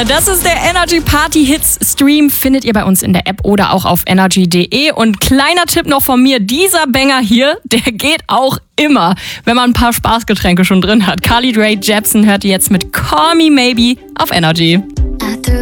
Das ist der Energy Party Hits Stream. Findet ihr bei uns in der App oder auch auf energy.de. Und kleiner Tipp noch von mir, dieser Banger hier, der geht auch immer, wenn man ein paar Spaßgetränke schon drin hat. Carly Rae Jepsen hört ihr jetzt mit Call Me Maybe auf Energy.